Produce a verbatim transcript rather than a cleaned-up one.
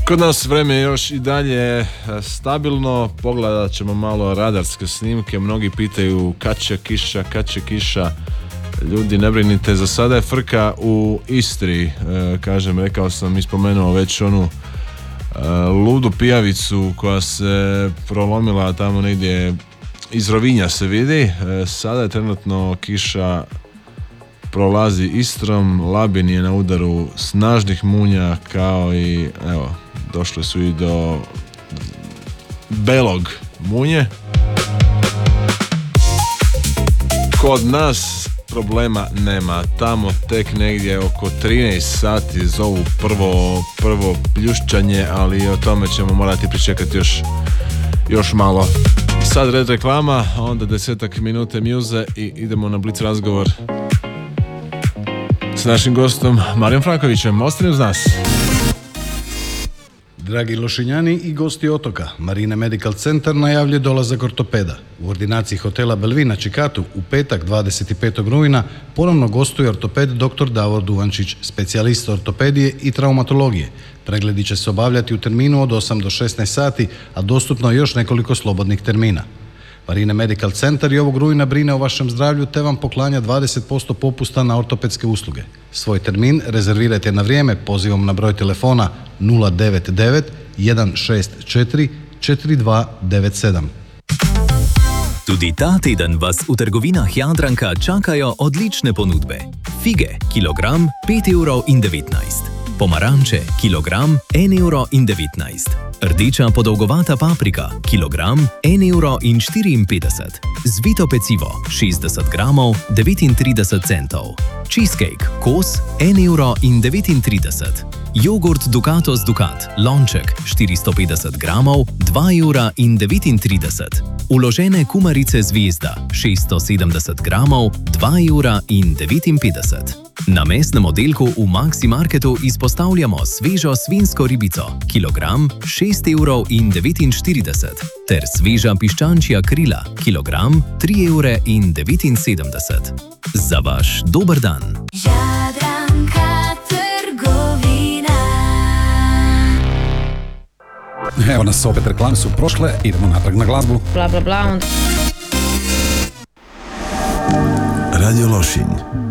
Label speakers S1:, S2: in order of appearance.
S1: Kod nas vreme je još i dalje stabilno, pogledat ćemo malo radarske snimke, mnogi pitaju kad će kiša, kad će kiša. Ljudi, ne brinite, za sada je frka u Istri, e, kažem, rekao sam i spomenuo već onu e, ludu pijavicu koja se prolomila tamo negdje iz Rovinja se vidi. E, sada je trenutno kiša prolazi Istrom, Labin je na udaru snažnih munja, kao i evo, došli su i do Belog munje. Kod nas problema nema, tamo tek negdje oko trinaest sati zovu prvo, prvo pljušćanje, ali o tome ćemo morati pričekati još, još malo. Sad red reklama, onda desetak minute mjuze i idemo na blic razgovor s našim gostom Marijom Frankovićem. Ostani uz nas.
S2: Dragi Lošinjani i gosti otoka, Marine Medical Centar najavljuje dolazak ortopeda. U ordinaciji hotela Belvin na Čikatu u petak dvadeset petog rujna ponovno gostuje ortoped dr. Davor Duvančić, specijalist ortopedije i traumatologije. Pregledi će se obavljati u terminu od osam do šesnaest sati, a dostupno je još nekoliko slobodnih termina. Marine Medical Centar i ovog rujna brine o vašem zdravlju te vam poklanja dvadeset posto popusta na ortopedske usluge. Svoj termin rezervirajte na vrijeme pozivom na broj telefona nula devet devet jedan šest četiri četiri dva devet sedam.
S3: Tudi ta teden vas v trgovinah Jadranka čakajo odlične ponudbe. Fige, kilogram pet evrov in devetnajst. Pomaranče, kilogram en evro in devetnajst. Rdeča podolgovata paprika, kilogram en evro in štiriinpetdeset. Zvito pecivo, šestdeset gramov, devetintrideset centov. Cheesecake, kos, en evro in devetintrideset. Jogurt Ducatos Ducat, lonček, štiristo petdeset gramov, dva evra in devetintrideset. Uložene kumarice Zvezda, šeststo sedemdeset gramov, dva evra in devetinpetdeset. Na mesnem oddelku v Maxi Marketu izpostavljamo svežo svinjsko ribico, kilogram šest evrov in devetinštirideset, ter sveža piščančja krila, kilogram tri evre in devetinsedemdeset. Za vaš dober dan.
S4: Jadranka trgovina.
S5: Evo nas opet, reklame su prošle, idemo natrag na glazbu.
S6: Bla bla bla.
S7: Radio Lošinj